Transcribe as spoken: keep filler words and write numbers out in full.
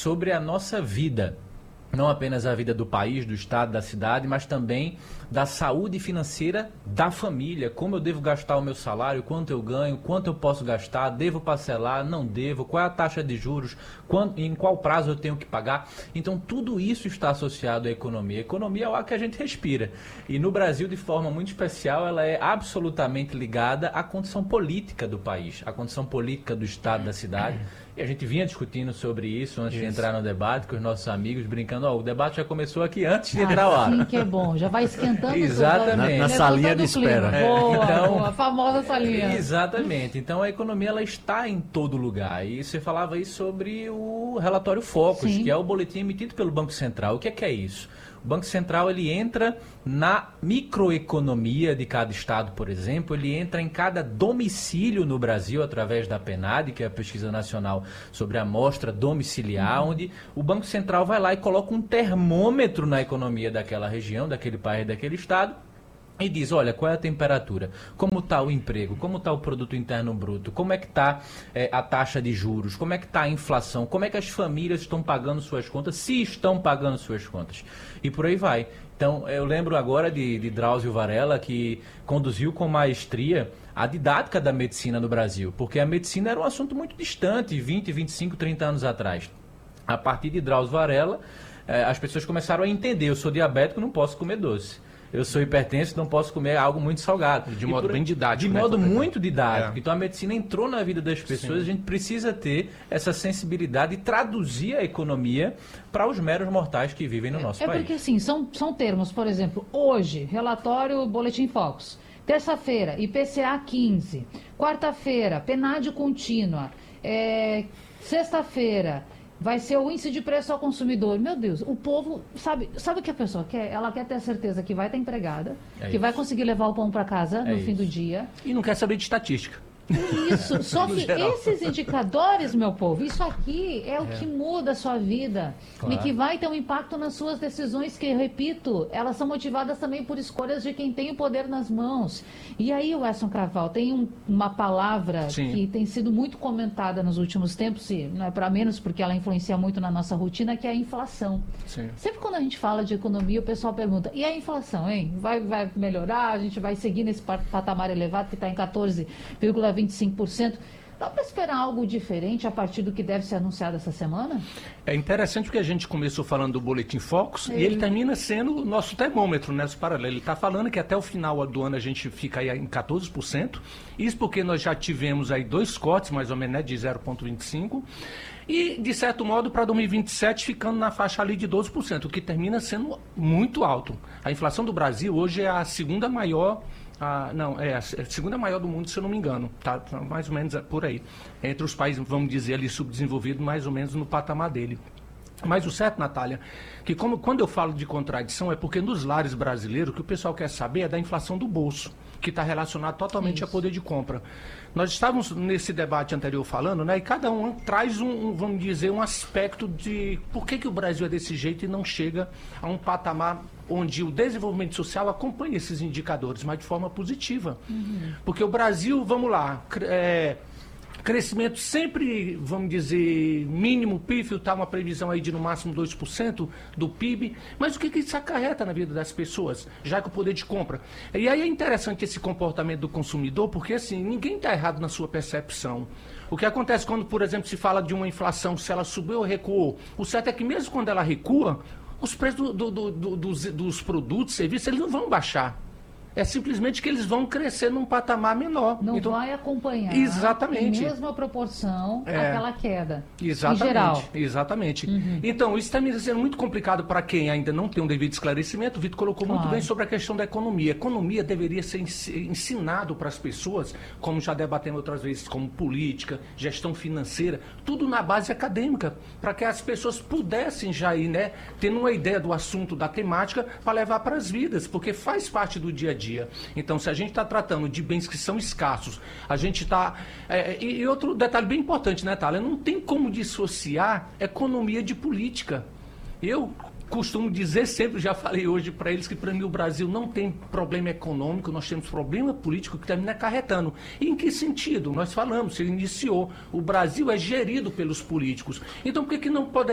sobre a nossa vida. Não apenas a vida do país, do estado, da cidade, mas também da saúde financeira da família. Como eu devo gastar o meu salário, quanto eu ganho, quanto eu posso gastar, devo parcelar, não devo, qual é a taxa de juros, quanto, em qual prazo eu tenho que pagar. Então, tudo isso está associado à economia. A economia é o ar que a gente respira. E no Brasil, de forma muito especial, ela é absolutamente ligada à condição política do país, à condição política do estado, da cidade. E a gente vinha discutindo sobre isso antes isso. de entrar no debate com os nossos amigos, brincando, ó, o debate já começou aqui antes de ah, entrar ao ar. Sim, que é bom, já vai esquentando. Exatamente. Na, na salinha de espera. É, boa, então, boa, a famosa salinha. Exatamente. Então a economia ela está em todo lugar. E você falava aí sobre o relatório Focus, sim. que é o boletim emitido pelo Banco Central. O que é, que é isso? O Banco Central ele entra na microeconomia de cada estado, por exemplo, ele entra em cada domicílio no Brasil através da PNAD, que é a Pesquisa Nacional sobre a Amostra Domiciliar, uhum. onde o Banco Central vai lá e coloca um termômetro na economia daquela região, daquele país, daquele estado, e diz, olha, qual é a temperatura, como está o emprego, como está o produto interno bruto, como é que está é, a taxa de juros, como é que está a inflação, como é que as famílias estão pagando suas contas, se estão pagando suas contas, e por aí vai. Então, eu lembro agora de, de Drauzio Varela, que conduziu com maestria a didática da medicina no Brasil, porque a medicina era um assunto muito distante, vinte, vinte e cinco, trinta anos atrás. A partir de Drauzio Varela, eh, as pessoas começaram a entender, eu sou diabético, não posso comer doce. Eu sou hipertenso, não posso comer algo muito salgado. De modo por, bem didático. De né, modo também. muito didático. É. Então a medicina entrou na vida das pessoas, Sim. a gente precisa ter essa sensibilidade e traduzir a economia para os meros mortais que vivem no nosso é país. É porque assim, são, são termos, por exemplo, hoje, relatório Boletim Focus. Terça-feira, I P C A quinze. Quarta-feira, PNAD contínua. É, sexta-feira, vai ser o índice de preço ao consumidor. Meu Deus, o povo, sabe, sabe o que a pessoa quer? Ela quer ter a certeza que vai estar empregada, é que isso. vai conseguir levar o pão para casa é no isso. fim do dia. E não quer saber de estatística. Isso, só que esses indicadores, meu povo, isso aqui é o é. que muda a sua vida claro. e que vai ter um impacto nas suas decisões, que, repito, elas são motivadas também por escolhas de quem tem o poder nas mãos. E aí, Weston Carvalho, tem um, uma palavra Sim. que tem sido muito comentada nos últimos tempos, e não é para menos porque ela influencia muito na nossa rotina, que é a inflação. Sim. Sempre quando a gente fala de economia, o pessoal pergunta, e a inflação, hein? Vai, vai melhorar? A gente vai seguir nesse patamar elevado que está em quatorze vírgula vinte e cinco por cento. Dá para esperar algo diferente a partir do que deve ser anunciado essa semana? É interessante porque a gente começou falando do Boletim Focus é. e ele termina sendo o nosso termômetro nesse paralelo. Ele está falando que até o final do ano a gente fica aí em quatorze por cento. Isso porque nós já tivemos aí dois cortes, mais ou menos, né, de zero vírgula vinte e cinco por cento. E, de certo modo, para dois mil e vinte e sete, ficando na faixa ali de doze por cento, o que termina sendo muito alto. A inflação do Brasil hoje é a segunda maior... Ah, não, é a segunda maior do mundo, se eu não me engano, tá mais ou menos por aí. Entre os países, vamos dizer, ali subdesenvolvidos, mais ou menos no patamar dele. Mas o certo, Natália, que como, quando eu falo de contradição, é porque nos lares brasileiros, o que o pessoal quer saber é da inflação do bolso, que está relacionado totalmente Isso. a poder de compra. Nós estávamos nesse debate anterior falando, né, e cada um traz um, um, vamos dizer, um aspecto de por que, que o Brasil é desse jeito e não chega a um patamar onde o desenvolvimento social acompanha esses indicadores, mas de forma positiva. Uhum. Porque o Brasil, vamos lá, é, crescimento sempre, vamos dizer, mínimo, pífio, está uma previsão aí de no máximo dois por cento do P I B, mas o que, que isso acarreta na vida das pessoas, já que o poder de compra? E aí é interessante esse comportamento do consumidor, porque assim, ninguém está errado na sua percepção. O que acontece quando, por exemplo, se fala de uma inflação, se ela subiu ou recuou, o certo é que mesmo quando ela recua, os preços do, do, do, dos, dos produtos, serviços, eles não vão baixar. É simplesmente que eles vão crescer num patamar menor. Não então, vai acompanhar exatamente. em mesma proporção é, aquela queda. Exatamente. Em geral. Exatamente. Uhum. Então, isso está me sendo muito complicado para quem ainda não tem um devido esclarecimento. O Vitor colocou claro. muito bem sobre a questão da economia. A economia deveria ser ensinado para as pessoas, como já debatemos outras vezes, como política, gestão financeira, tudo na base acadêmica, para que as pessoas pudessem já ir, né, tendo uma ideia do assunto, da temática, para levar para as vidas, porque faz parte do dia a dia. Dia. Então, se a gente está tratando de bens que são escassos, a gente está... É, e, e outro detalhe bem importante, né, Thalia? Não tem como dissociar economia de política. Eu costumo dizer sempre, já falei hoje para eles, que para mim o Brasil não tem problema econômico, nós temos problema político que termina acarretando. E em que sentido? Nós falamos, se iniciou, o Brasil é gerido pelos políticos. Então, por que, que não pode